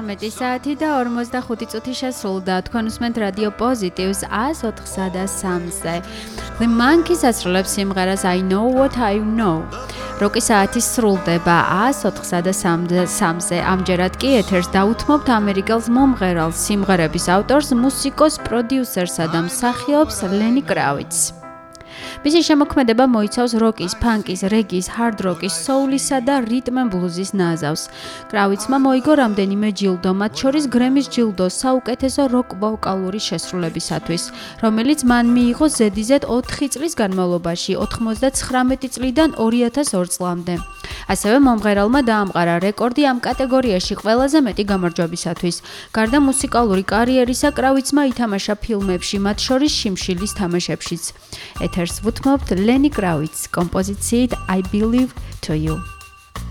13 საათი და 45 წუთი შესრულდა. თქვენ უსმენთ რადიო პოზიტივს 104.3-ზე. The Monkeys ასრულებს სიმღერას I Know What I Know. როკი საათი სრულდება 104.3-ზე. ამჯერად კი ეთერს დაუთმობთ ამერიკელს მომღერალს, სიმღერების ავტორს, მუსიკოს, პროდიუსერსა და მსახიობს ლენი კრავიცს. მისი შემოქმედება მოიცავს როკის, ფანკის, რეგის, ჰარდ როკის, soul-ისა და რიტმ ენ ბლუზის ნაზავს. კრავიცმა მოიგო რამდენიმე ჯილდო, მათ შორის გრემის ჯილდო საუკეთესო როკ ვოკალური შესრულებისათვის, რომელიც მან მიიღო ზედიზედ 4 წლის განმავლობაში, 99 წლიდან 2002 წლამდე. ასევე მომღერალმა დაამყარა რეკორდი ამ კატეგორიაში ყველაზე მეტი გამარჯვებისათვის. გარდა მუსიკალური კარიერისა, კრავიცმა ითამაშა ფილმებში, მათ შორის შიმშილის თამაშებშიც. ეთერს ვუთმობთ ლენი კრავიცს კომპოზიციით I Believe to You.